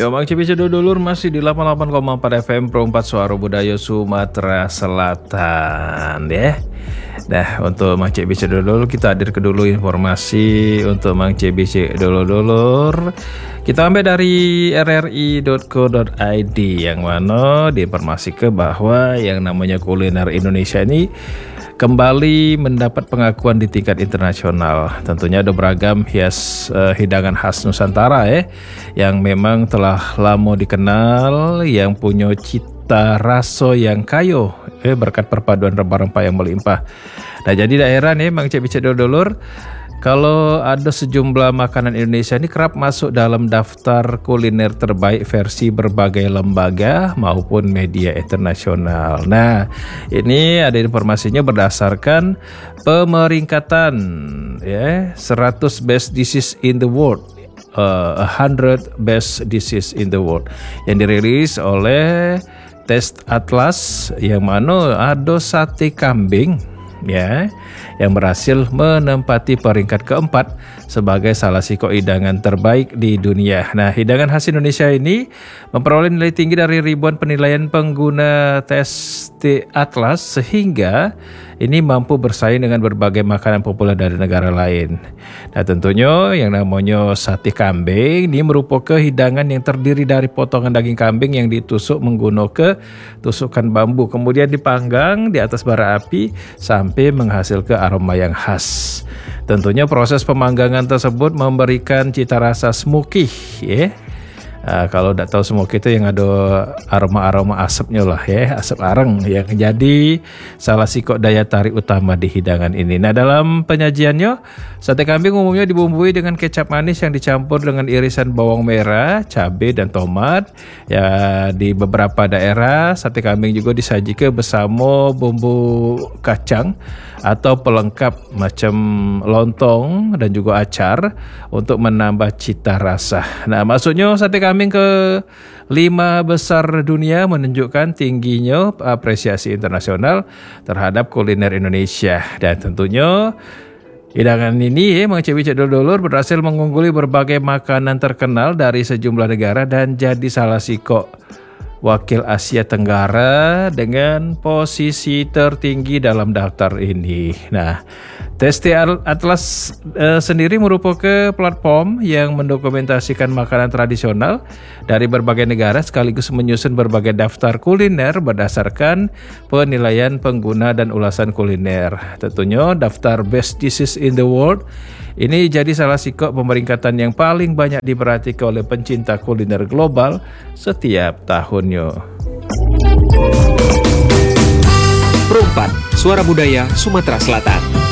Ya, Mang Cibice dulur masih di 88,4 FM Pro 4 Suara Budaya Sumatera Selatan ya. Nah, untuk Mang Cibice dulur kita hadir ke dulu informasi untuk Mang Cibice dulur. Kita ambil dari rri.co.id yang mana diinformasikan bahwa yang namanya kuliner Indonesia ini kembali mendapat pengakuan di tingkat internasional. Tentunya ada beragam hidangan khas Nusantara yang memang telah lama dikenal, yang punya cita rasa yang kaya berkat perpaduan rempah-rempah yang melimpah. Nah, jadi daerah nih Mang Cibice dulur, kalau ada sejumlah makanan Indonesia ini kerap masuk dalam daftar kuliner terbaik versi berbagai lembaga maupun media internasional. Nah, ini ada informasinya berdasarkan pemeringkatan 100 best dishes in the world. 100 best dishes in the world yang dirilis oleh Taste Atlas, yang mana ada sate kambing yang berhasil menempati peringkat keempat sebagai salah satu hidangan terbaik di dunia. Nah, hidangan khas Indonesia ini memperoleh nilai tinggi dari ribuan penilaian pengguna Taste Atlas sehingga ini mampu bersaing dengan berbagai makanan populer dari negara lain. Nah, tentunya yang namanya sate kambing ini merupakan hidangan yang terdiri dari potongan daging kambing yang ditusuk menggunakan tusukan bambu, kemudian dipanggang di atas bara api sampai menghasilkan aroma yang khas. Tentunya proses pemanggangan tersebut memberikan cita rasa smoky kalau tidak tahu smoky itu yang ada aroma-aroma asapnya lah asap arang yang jadi salah satu daya tarik utama di hidangan ini. Nah, dalam penyajiannya sate kambing umumnya dibumbui dengan kecap manis yang dicampur dengan irisan bawang merah, cabai dan tomat. Ya, di beberapa daerah sate kambing juga disajikan bersama bumbu kacang atau pelengkap macam lontong dan juga acar untuk menambah cita rasa. Nah, maksudnya sate kambing ke 5 besar dunia menunjukkan tingginya apresiasi internasional terhadap kuliner Indonesia. Dan tentunya hidangan ini Mang Cibice dulur berhasil mengungguli berbagai makanan terkenal dari sejumlah negara dan jadi salah satu wakil Asia Tenggara dengan posisi tertinggi dalam daftar ini. Nah, Taste Atlas sendiri merupakan platform yang mendokumentasikan makanan tradisional dari berbagai negara sekaligus menyusun berbagai daftar kuliner berdasarkan penilaian pengguna dan ulasan kuliner. Tentunya daftar Best Dishes in the World ini jadi salah satu pemeringkatan yang paling banyak diperhatikan oleh pencinta kuliner global setiap tahunnya. Pro 4 Suara Budaya Sumatera Selatan.